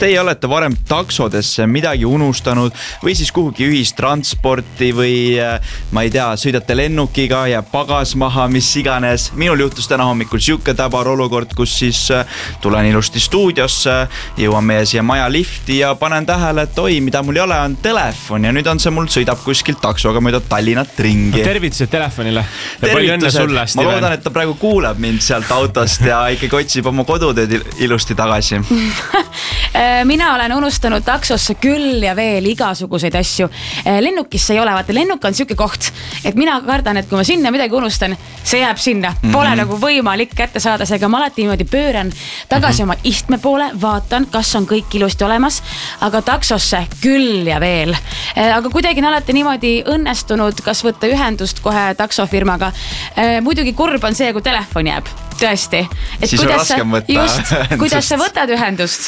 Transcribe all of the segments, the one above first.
teie olete varem taksodesse midagi unustanud või siis kuhugi ühistransporti või ma ei tea, sõidate lennukiga ja pagas maha, mis iganes. Minul juhtus täna hommikul siuke täbar olukord, kus siis tulen ilusti stuudiosse, jõuan meie siia maja lifti ja panen tähele, et oi, mida mul ei ole, on telefon ja nüüd on see mul sõidab kuskilt taksoga mööda Tallinnat ringi. Tervitused telefonile. Palju õnne sulle, Steven. Ma loodan, et ta praegu kuuleb mind sealt autost ja ikkagi otsib oma kodutööd ilusti tagasi. Mina olen unustanud taksosse küll ja veel igasuguseid asju. Lennukisse ei ole, vaata, lennuk on siuke koht, et mina kardan, et kui ma sinna midagi unustan, see jääb sinna. Pole nagu võimalik kätte saada, seega ma alati niimoodi pööran tagasi oma istme poole, vaatan, kas on kõik ilusti olemas, aga taksosse küll ja veel. Aga kuidagi on alati niimoodi õnnestunud, kas võtta ühendust kohe taksofirmaga. Muidugi kurb on see, kui telefon jääb. Tõesti. Siis on raskem võtta. Just, kuidas sa võtad ühendust?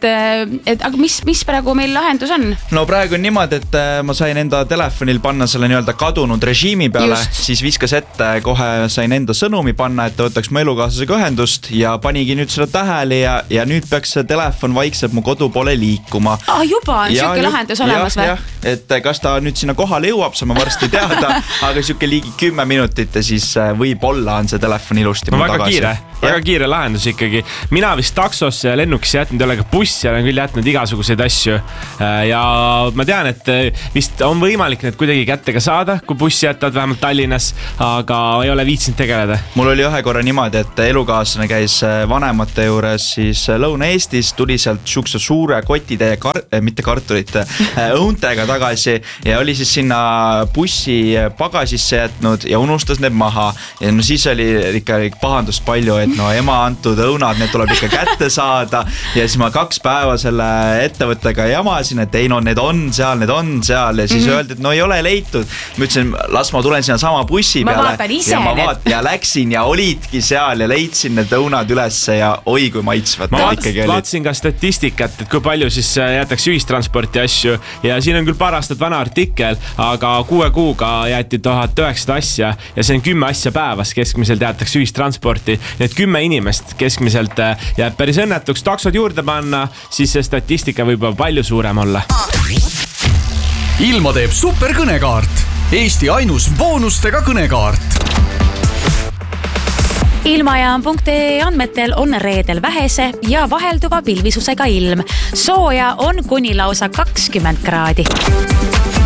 Aga mis praegu meil lahendus on? No praegu on niimoodi, et ma sain enda telefonil panna selle nii-öelda kadunud režiimi peale, siis viskas ette, kohe sain enda sõnumi panna, et võtaks mu elukaaslasega ühendust ja panigi nüüd seda tähele ja nüüd peaks see telefon vaikselt mu kodu poole liikuma. Juba on siuke lahendus olemas või? Et kas ta nüüd sinna kohale jõuab, saame varsti teada, aga siuke liigi 10 minutit ja siis võib-olla on see telefon ilusti mul tagasi. Väga kiire lahendus ikkagi. Mina vist taksosse ja lennukisse jätnud ei ole, aga bussi olen küll jätnud igasuguseid asju. Ja ma tean, et vist on võimalik need kuidagi kätte ka saada, kui bussi jätad vähemalt Tallinnas, aga ei ole viitsinud tegeleda. Mul oli ühe korra niimoodi, et elukaaslane käis vanemate juures siis Lõuna-Eestis, tuli sealt siukse suure kotide mitte kartulite, õuntega tagasi ja oli siis sinna bussi pagasisse jätnud ja unustas need maha. Ja no siis oli ikka pahandust palju, et no ema antud õunad, need tuleb ikka kätte saada ja siis ma 2 päeva selle ettevõttega jamasin, et ei no need on seal ja siis öeldi, et no ei ole leitud. Ma ütlesin, las ma tulen sinna sama bussi peale ja läksin ja olidki seal ja leidsin need õunad ülesse ja oi kui maitsvad. Ma vaatasin ka statistikat, et kui palju siis jäetakse ühistransporti asju ja siin on küll paar aastat vana artikkel, aga 6 kuuga jäeti 1900 asja ja see on 10 asja päevas keskmiselt jäetakse ühistransporti. Need 10 inimest keskmiselt jääb päris õnnetuks taksod juurde panna, siis see statistika võib palju suurem olla. Ilma teeb superkõnekaart. Eesti ainus boonustega kõnekaart. Ilmajaam.ee andmetel on reedel vähese ja vahelduva pilvisusega ilm. Sooja on kuni lausa 20 kraadi.